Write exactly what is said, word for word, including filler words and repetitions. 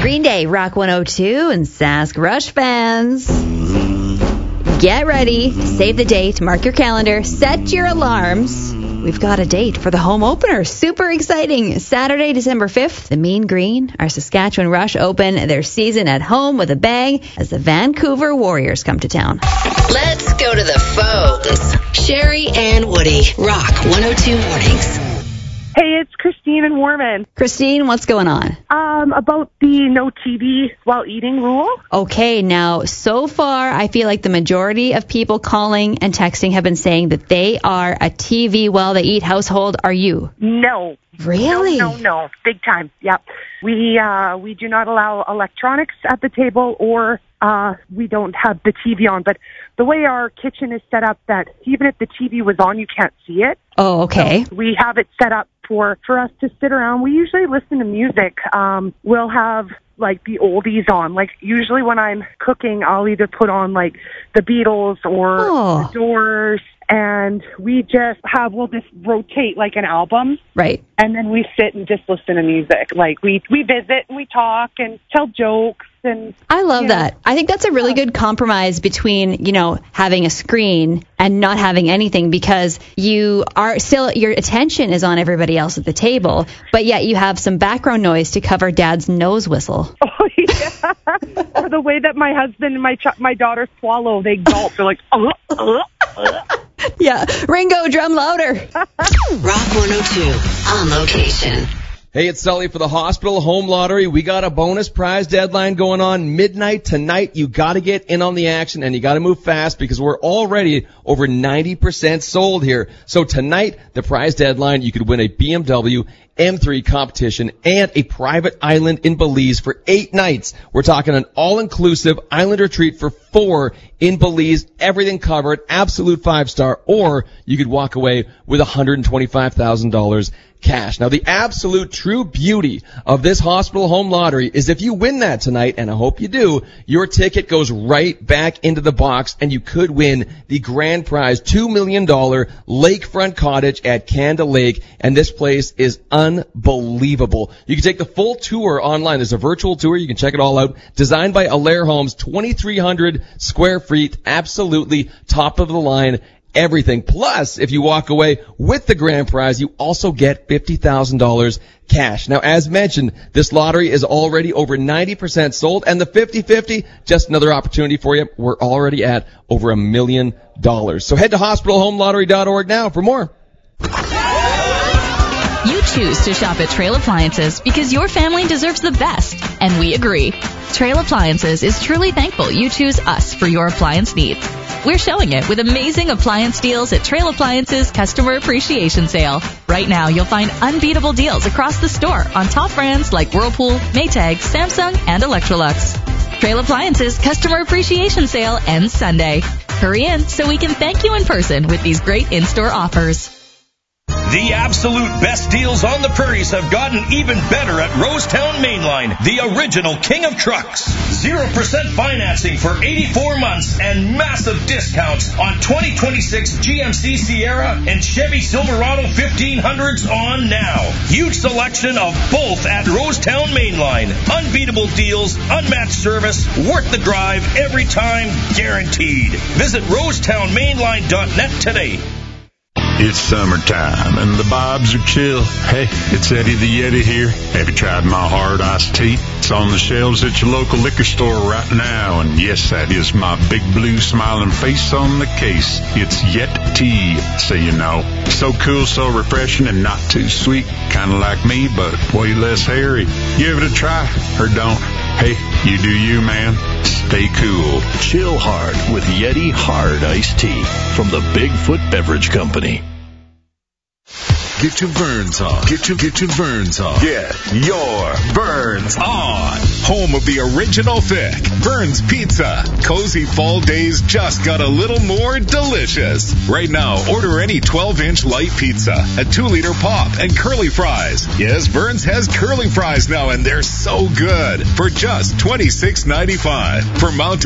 Green Day, Rock one oh two, and Sask Rush fans. Get ready, save the date, mark your calendar, set your alarms. We've got a date for the home opener. Super exciting. Saturday, December fifth, the Mean Green, our Saskatchewan Rush open their season at home with a bang as the Vancouver Warriors come to town. Let's go to the phones. Sherry and Woody, Rock one oh two Mornings. Hey, it's Christine in Warman. Christine, what's going on? Um, about the no T V while eating rule. Okay, now, so far, I feel like the majority of people calling and texting have been saying that they are a T V while they eat household. Are you? No. Really? No, no, no. Big time. Yep. We, uh, we do not allow electronics at the table, or uh, we don't have the T V on. But the way our kitchen is set up, that even if the T V was on, you can't see it. Oh, okay. So we have it set up for, for us to sit around. We usually listen to music. Um, we'll have like the oldies on. Like usually when I'm cooking, I'll either put on like the Beatles or Oh. the Doors, and we just have, we'll just rotate like an album. Right. And then we sit and just listen to music. Like we, we visit and we talk and tell jokes. And I love you know, that. I think that's a really good compromise between, you know, having a screen and not having anything, because you are still, your attention is on everybody else at the table, but yet you have some background noise to cover Dad's nose whistle. Oh, yeah. Or the way that my husband and my ch- my daughter swallow, they gulp. They're like, uh, uh, uh. Yeah. Ringo, drum louder. Rock one oh two on location. Hey, it's Sully for the Hospital Home Lottery. We got a bonus prize deadline going on midnight tonight. You got to get in on the action, and you got to move fast because we're already over ninety percent sold here. So tonight, the prize deadline, you could win a B M W M three competition and a private island in Belize for eight nights. We're talking an all-inclusive island retreat for four in Belize, everything covered, absolute five-star, or you could walk away with one hundred twenty-five thousand dollars cash. Now, the absolute true beauty of this Hospital Home Lottery is if you win that tonight, and I hope you do, your ticket goes right back into the box, and you could win the grand prize, two million dollars lakefront cottage at Canada Lake, and this place is unbelievable. You can take the full tour online. There's a virtual tour. You can check it all out. Designed by Allaire Homes, twenty-three hundred square feet, absolutely top of the line. Everything. Plus, if you walk away with the grand prize, you also get fifty thousand dollars cash. Now, as mentioned, this lottery is already over ninety percent sold, and the fifty-fifty, just another opportunity for you. We're already at over a million dollars. So head to hospital home lottery dot org now for more. You choose to shop at Trail Appliances because your family deserves the best, and we agree. Trail Appliances is truly thankful you choose us for your appliance needs. We're showing it with amazing appliance deals at Trail Appliances Customer Appreciation Sale. Right now, you'll find unbeatable deals across the store on top brands like Whirlpool, Maytag, Samsung, and Electrolux. Trail Appliances Customer Appreciation Sale ends Sunday. Hurry in so we can thank you in person with these great in-store offers. The absolute best deals on the prairies have gotten even better at Rosetown Mainline, the original king of trucks. zero percent financing for eighty-four months and massive discounts on twenty twenty-six G M C Sierra and Chevy Silverado fifteen hundreds on now. Huge selection of both at Rosetown Mainline. Unbeatable deals, unmatched service, worth the drive every time, guaranteed. Visit rosetown mainline dot net today. It's summertime and the bobs are chill. Hey, it's Eddie the Yeti here. Have you tried my hard iced tea? It's on the shelves at your local liquor store right now. And yes, that is my big blue smiling face on the case. It's Yet Tea, so you know. So cool, so refreshing, and not too sweet. Kind of like me, but way less hairy. Give it a try, or don't. Hey, you do you, man. Stay cool. Chill hard with Yeti Hard Iced Tea from the Bigfoot Beverage Company. Get your Burns on. Get your, get your Burns on. Get your Burns on. Home of the original thick. Burns Pizza. Cozy fall days just got a little more delicious. Right now, order any twelve-inch light pizza, a two-liter pop, and curly fries. Yes, Burns has curly fries now, and they're so good. For just twenty-six ninety-five. For Mountain